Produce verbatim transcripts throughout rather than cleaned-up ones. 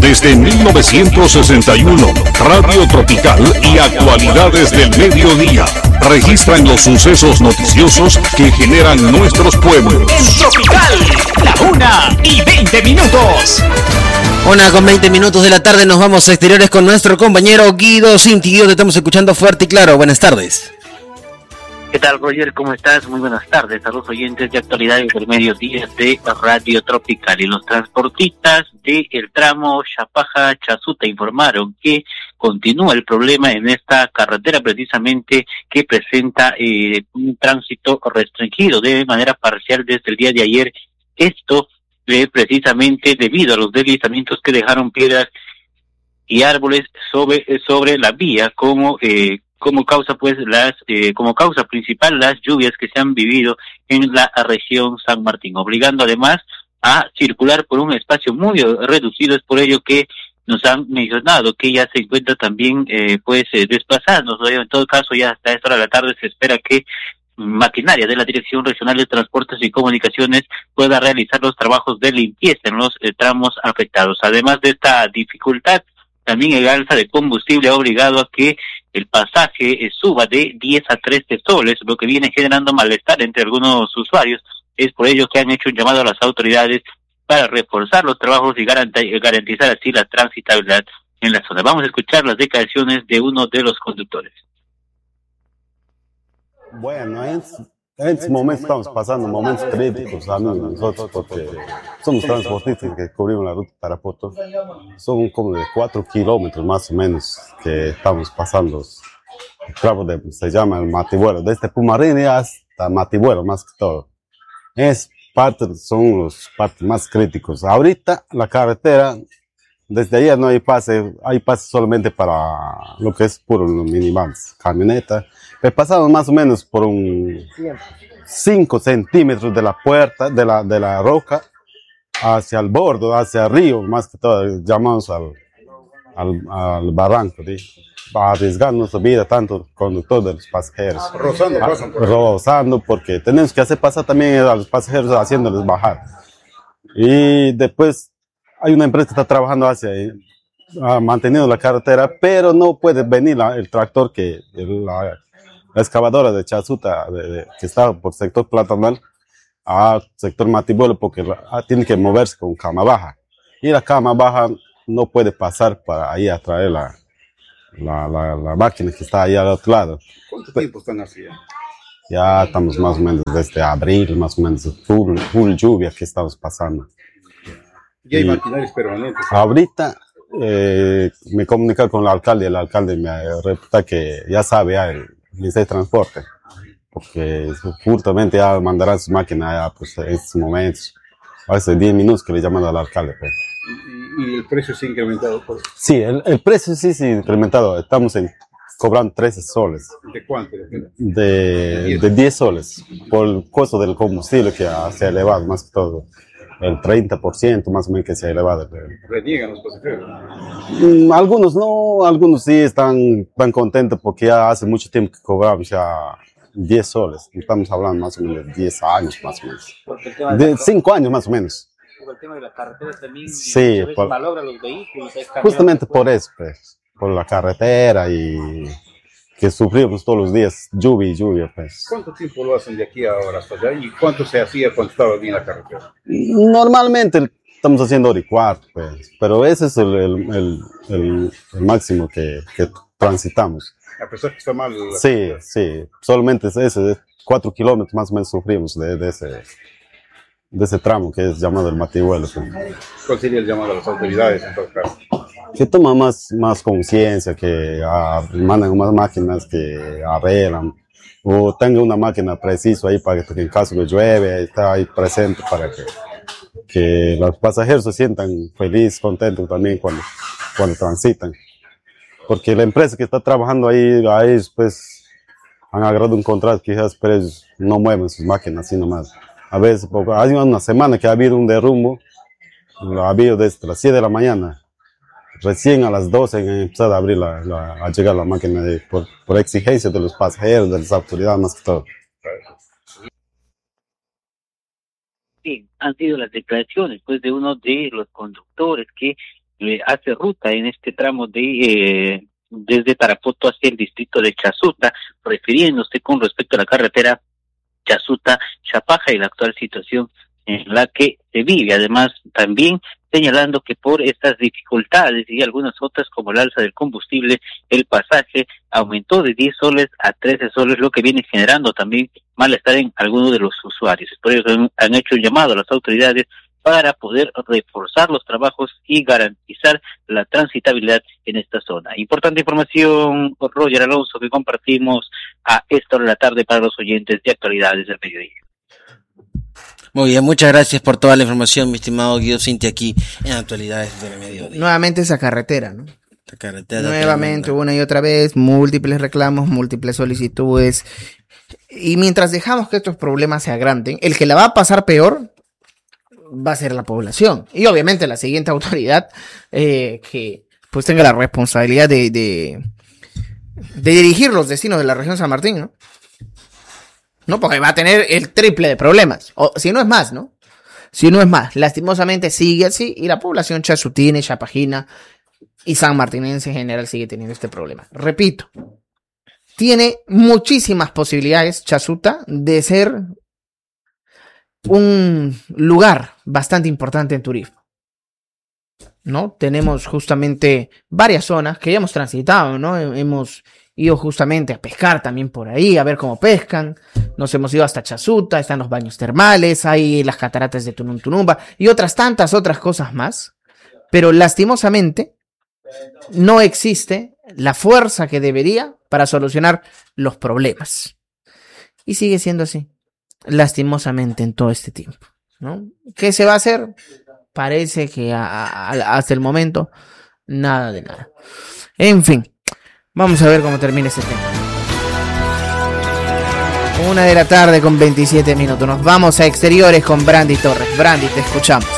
Desde mil novecientos sesenta y uno, Radio Tropical y actualidades del mediodía registran los sucesos noticiosos que generan nuestros pueblos. En Tropical, la una y veinte minutos. Una con veinte minutos de la tarde, nos vamos a exteriores con nuestro compañero Guido Cinti. Guido, te estamos escuchando fuerte y claro. Buenas tardes. ¿Qué tal, Roger? ¿Cómo estás? Muy buenas tardes a los oyentes de actualidades del mediodía de Radio Tropical. Y los transportistas del tramo Chapaja-Chasuta informaron que continúa el problema en esta carretera precisamente que presenta eh, un tránsito restringido de manera parcial desde el día de ayer. Esto eh, precisamente debido a los deslizamientos que dejaron piedras y árboles sobre, sobre la vía como... Eh, como causa pues las eh, como causa principal las lluvias que se han vivido en la región San Martín, obligando además a circular por un espacio muy reducido. Es por ello que nos han mencionado que ya se encuentra también eh, pues eh, desplazándose. En todo caso, ya hasta esta hora de la tarde se espera que maquinaria de la Dirección Regional de Transportes y Comunicaciones pueda realizar los trabajos de limpieza en los eh, tramos afectados. Además de esta dificultad, también el alza de combustible ha obligado a que el pasaje eh, suba de diez a trece soles, lo que viene generando malestar entre algunos usuarios. Es por ello que han hecho un llamado a las autoridades para reforzar los trabajos y garantizar así la transitabilidad en la zona. Vamos a escuchar las declaraciones de uno de los conductores. Bueno, en, en este momento estamos pasando momentos críticos, amigos, nosotros, porque somos transportistas que cubrimos la ruta Tarapoto. Son como de cuatro kilómetros más o menos que estamos pasando. El tramo de, se llama el Mativuelo, desde Pumarini hasta Mativuelo más que todo. Es parte, son los partes más críticos. Ahorita la carretera, desde ayer no hay pase, hay pase solamente para lo que es puro minivans, camioneta. Pero pasamos más o menos por un cinco centímetros de la puerta, de la, de la roca, hacia el borde, hacia el río, más que todo, llamamos al, al, al barranco, ¿sí? Va arriesgando nuestra vida, tanto el conductor de los pasajeros. Rozando, a, pasan por rozando, porque tenemos que hacer pasar también a los pasajeros haciéndoles bajar. Y después hay una empresa que está trabajando hacia ahí, ha mantenido la carretera, pero no puede venir la, el tractor que la, la excavadora de Chasuta, de, de, que está por sector platanal, a sector Mativuelo, porque la, tiene que moverse con cama baja. Y la cama baja no puede pasar para ahí a traer la, la, la, la máquina que está ahí al otro lado. ¿Cuánto tiempo están así? Ya? Ya estamos más o menos desde abril, más o menos full, full lluvia que estamos pasando. ¿Ya hay y maquinarias permanentes? Ahorita eh, me comuniqué con el alcalde, el alcalde me reporta que ya sabe ya el Ministerio de Transporte, porque justamente ya mandarán sus máquinas ya, pues, en estos momentos. Hace diez minutos que le llaman al alcalde. Pues. ¿Y, ¿Y el precio se ha incrementado? Pues? Sí, el, el precio sí se ha incrementado. Estamos en, cobrando trece soles. ¿De cuánto? De, de diez soles, por el costo del combustible que se ha elevado, más que todo. El treinta por ciento más o menos que se ha elevado. ¿Reniegan los pasajeros? Mm, algunos no, algunos sí están, están contentos porque ya hace mucho tiempo que cobramos ya diez soles. Estamos hablando más o menos de diez años más o menos. De cinco años más o menos. Por el tema de la carretera también, sí, por, malogran los vehículos. Justamente por eso, pues, por la carretera y que sufrimos todos los días, lluvia y lluvia, pues. ¿Cuánto tiempo lo hacen de aquí ahora hasta allá? ¿Y cuánto se hacía cuando estaba bien la carretera? Normalmente estamos haciendo hora y cuarto, pues, pero ese es el, el, el, el, el máximo que, que transitamos. A pesar que está mal la Sí, carretera. sí, solamente es ese, cuatro kilómetros más o menos sufrimos de, de, ese, de ese tramo que es llamado el Mativuelo. Pues. ¿Cuál sería el llamado a las autoridades en todo caso? Que toma más, más conciencia, que uh, mandan más máquinas que arreglan, o tenga una máquina precisa ahí para que en caso de llueve, está ahí presente para que, que los pasajeros se sientan felices, contentos también cuando, cuando transitan. Porque la empresa que está trabajando ahí, a ellos pues han agarrado un contrato quizás, pero ellos no mueven sus máquinas así nomás. A veces, porque hay una semana que ha habido un derrumbo, lo ha habido desde las siete de la mañana. Recién a las doce han empezado a abrir la, la, a llegar la máquina de, por, por exigencia de los pasajeros, de las autoridades más que todo. Sí, han sido las declaraciones pues de uno de los conductores que eh, hace ruta en este tramo de eh, desde Tarapoto hacia el distrito de Chasuta, refiriéndose con respecto a la carretera Chasuta-Chapaja y la actual situación en la que se vive. Además, también señalando que por estas dificultades y algunas otras como el alza del combustible, el pasaje aumentó de diez soles a trece soles, lo que viene generando también malestar en algunos de los usuarios. Por eso han, han hecho un llamado a las autoridades para poder reforzar los trabajos y garantizar la transitabilidad en esta zona. Importante información, Roger Alonso, que compartimos a esta hora de la tarde para los oyentes de Actualidades del Mediodía. Muy bien, muchas gracias por toda la información, mi estimado Guido Cinti, aquí en Actualidades del Mediodía. Nuevamente esa carretera, ¿no? La carretera Nuevamente, una y otra vez, múltiples reclamos, múltiples solicitudes. Y mientras dejamos que estos problemas se agranden, el que la va a pasar peor va a ser la población. Y obviamente la siguiente autoridad eh, que pues tenga la responsabilidad de, de, de dirigir los destinos de la región San Martín, ¿no? No, porque va a tener el triple de problemas. O si no es más, ¿no? Si no es más. Lastimosamente sigue así y la población chasutina, chapajina y sanmartinense en general sigue teniendo este problema. Repito, tiene muchísimas posibilidades Chasuta de ser un lugar bastante importante en turismo, ¿no? Tenemos justamente varias zonas que ya hemos transitado, ¿no? Hemos ido justamente a pescar también por ahí, a ver cómo pescan. Nos hemos ido hasta Chasuta, están los baños termales, hay las cataratas de Tunum Tunumba y otras tantas otras cosas más. Pero lastimosamente no existe la fuerza que debería para solucionar los problemas. Y sigue siendo así, lastimosamente, en todo este tiempo, ¿no? ¿Qué se va a hacer? Parece que a, a, hasta el momento nada de nada. En fin, vamos a ver cómo termina este tema. Una de la tarde con veintisiete minutos. Nos vamos a exteriores con Brandy Torres. Brandy, te escuchamos.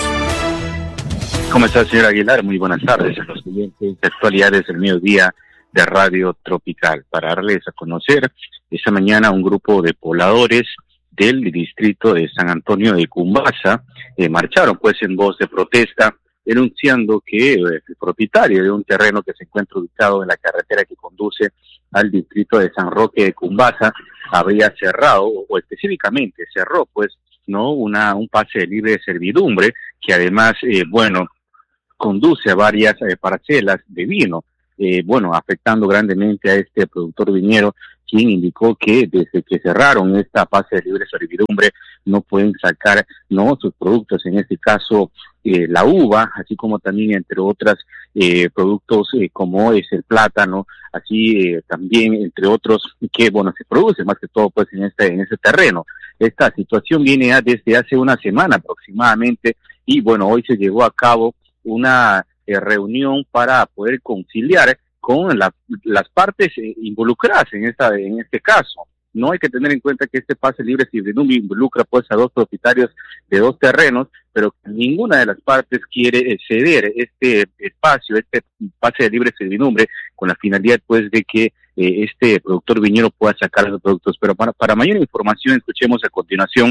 ¿Cómo está, señor Aguilar? Muy buenas tardes a los clientes de Actualidades del Mediodía de Radio Tropical. Para darles a conocer, esta mañana un grupo de pobladores del distrito de San Antonio de Cumbasa eh, marcharon pues en voz de protesta, denunciando que eh, el propietario de un terreno que se encuentra ubicado en la carretera que conduce al distrito de San Roque de Cumbasa habría cerrado, o específicamente cerró pues no una un pase de libre servidumbre que además eh, bueno conduce a varias eh, parcelas de vino, eh, bueno afectando grandemente a este productor viñero, quien indicó que desde que cerraron esta pase de libre servidumbre no pueden sacar no sus productos, en este caso eh, la uva, así como también entre otras eh, productos eh, como es el plátano, así eh, también entre otros que bueno se produce más que todo pues en este en ese terreno. Esta situación viene a, desde hace una semana aproximadamente y bueno hoy se llevó a cabo una eh, reunión para poder conciliar con la, las partes eh, involucradas en esta en este caso. No hay que tener en cuenta que este pase libre servidumbre involucra pues a dos propietarios de dos terrenos, pero ninguna de las partes quiere eh, ceder este espacio, este pase de libre servidumbre, con la finalidad pues de que eh, este productor viñero pueda sacar los productos. Pero para, para mayor información escuchemos a continuación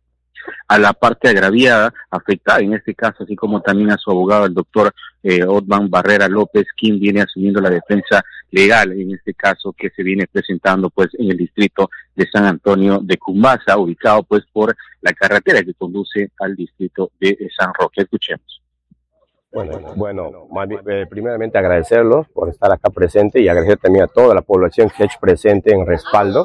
a la parte agraviada, afectada en este caso, así como también a su abogado, el doctor eh, Otman Barrera López, quien viene asumiendo la defensa legal en este caso que se viene presentando pues en el distrito de San Antonio de Cumbasa, ubicado pues por la carretera que conduce al distrito de San Roque. Escuchemos. Bueno, bueno, eh, primeramente agradecerlos por estar acá presente y agradecer también a toda la población que ha hecho presente en respaldo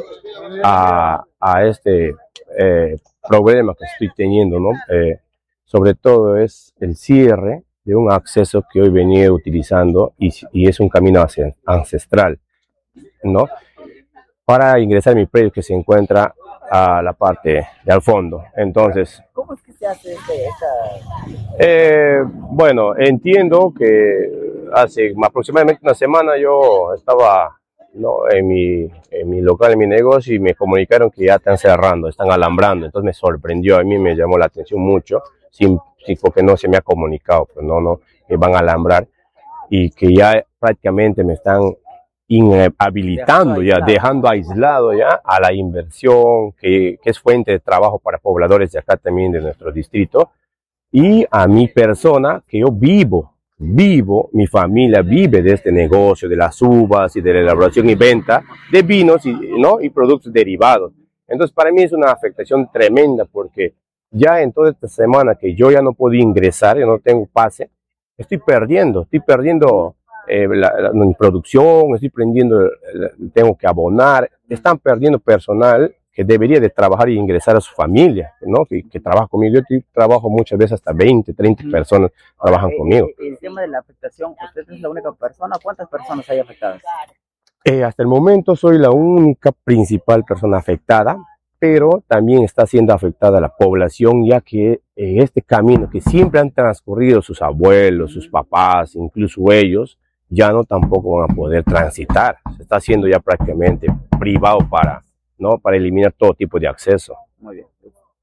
a, a este eh, problema que estoy teniendo, ¿no? Eh, sobre todo es el cierre de un acceso que hoy venía utilizando y, y es un camino ancestral, ¿no? Para ingresar a mi predio que se encuentra a la parte de al fondo. Entonces, ¿cómo es que se hace esta? Eh, bueno, entiendo que hace aproximadamente una semana yo estaba ¿no? en, mi, en mi local, en mi negocio, y me comunicaron que ya están cerrando, están alambrando. Entonces me sorprendió, a mí me llamó la atención mucho, sin, sin, porque no se me ha comunicado, pues no, no, me van a alambrar y que ya prácticamente me están inhabilitando, ya dejando aislado ya a la inversión que, que es fuente de trabajo para pobladores de acá también de nuestro distrito, y a mi persona, que yo vivo vivo, mi familia vive de este negocio, de las uvas y de la elaboración y venta de vinos y, ¿no? y productos derivados. Entonces, para mí es una afectación tremenda porque ya en toda esta semana que yo ya no puedo ingresar, yo no tengo pase, estoy perdiendo, estoy perdiendo eh, la, la, mi producción, estoy perdiendo, la, tengo que abonar, están perdiendo personal que debería de trabajar y ingresar a su familia, ¿no? Que, que trabaja conmigo. Yo trabajo muchas veces hasta veinte, treinta personas trabajan eh, conmigo. El, el tema de la afectación, ¿usted es la única persona? ¿Cuántas personas hay afectadas? Eh, hasta el momento soy la única principal persona afectada, pero también está siendo afectada la población, ya que en este camino que siempre han transcurrido sus abuelos, sus papás, incluso ellos, ya no tampoco van a poder transitar. Se está haciendo ya prácticamente privado para, ¿no? para eliminar todo tipo de acceso. Muy bien.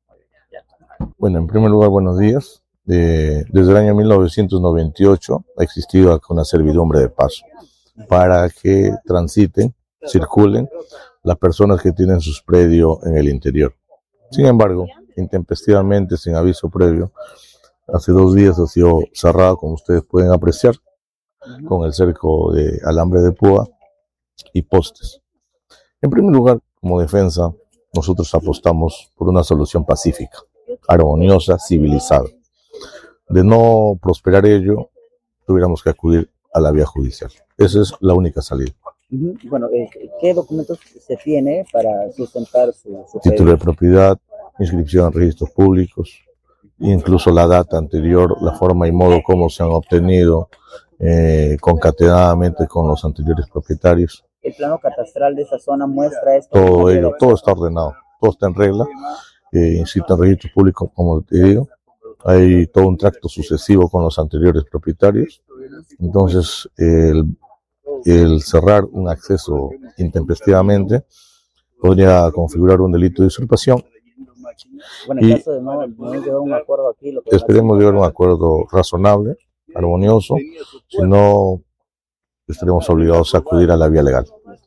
Bueno, en primer lugar, buenos días. Eh, desde el año mil novecientos noventa y ocho ha existido acá una servidumbre de paso para que transiten, circulen las personas que tienen sus predios en el interior. Sin embargo, intempestivamente, sin aviso previo, hace dos días ha sido cerrado, como ustedes pueden apreciar, con el cerco de alambre de púa y postes. En primer lugar, como defensa, nosotros apostamos por una solución pacífica, armoniosa, civilizada. De no prosperar ello, tuviéramos que acudir a la vía judicial. Esa es la única salida. Bueno, eh, ¿qué documentos se tiene para sustentar su, su título de propiedad, inscripción en registros públicos, incluso la data anterior, la forma y modo como se han obtenido eh, concatenadamente con los anteriores propietarios? El plano catastral de esa zona muestra esto. Todo ello, todo está ordenado, todo está en regla, eh, insisto en registros públicos, como te digo, hay todo un tracto sucesivo con los anteriores propietarios. Entonces, el el cerrar un acceso intempestivamente podría configurar un delito de usurpación. Bueno, en caso de no, no llegar a un acuerdo aquí, lo que esperemos llegar a un acuerdo razonable, armonioso, si no estaremos obligados a acudir a la vía legal.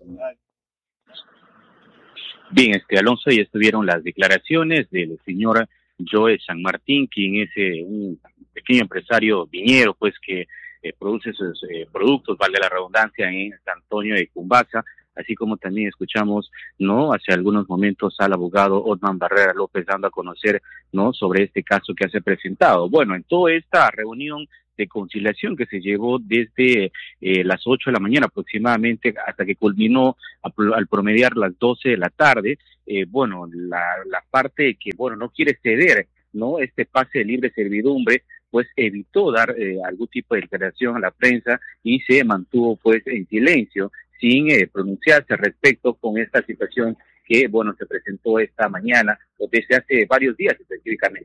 Bien, este Alonso, ya estuvieron las declaraciones del señor Joe San Martín, quien es eh, un pequeño empresario viñero, pues que Eh, produce sus eh, productos, vale la redundancia, en San Antonio de Cumbaza, así como también escuchamos, ¿no? Hace algunos momentos al abogado Otman Barrera López dando a conocer, ¿no? Sobre este caso que se ha presentado. Bueno, en toda esta reunión de conciliación que se llevó desde eh, las ocho de la mañana aproximadamente hasta que culminó a, al promediar las doce de la tarde, eh, bueno, la, la parte que, bueno, no quiere ceder, ¿no? Este pase de libre servidumbre, pues evitó dar eh, algún tipo de declaración a la prensa y se mantuvo pues en silencio sin eh, pronunciarse al respecto con esta situación que, bueno, se presentó esta mañana o desde hace varios días específicamente.